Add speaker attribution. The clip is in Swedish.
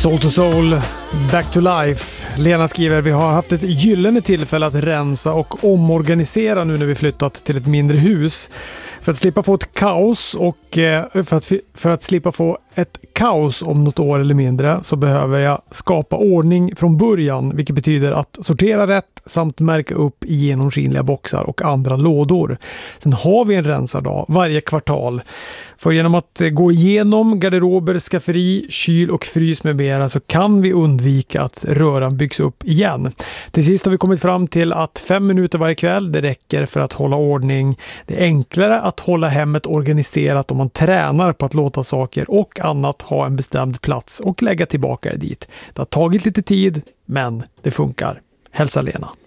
Speaker 1: Soul to Soul, Back to Life. Lena skriver, vi har haft ett gyllene tillfälle att rensa och omorganisera nu när vi flyttat till ett mindre hus. För att slippa få ett kaos och för att slippa få ett kaos om något år eller mindre så behöver jag skapa ordning från början, vilket betyder att sortera rätt samt märka upp i genomskinliga boxar och andra lådor. Sen har vi en rensardag varje kvartal. För genom att gå igenom garderober, skafferi, kyl och frys med mera så kan vi undvika att röran byggs upp igen. Till sist har vi kommit fram till att 5 minuter varje kväll det räcker för att hålla ordning. Det är enklare att hålla hemmet organiserat om man tränar på att låta saker och annat ha en bestämd plats och lägga tillbaka det dit. Det har tagit lite tid, men det funkar. Hälsa Lena.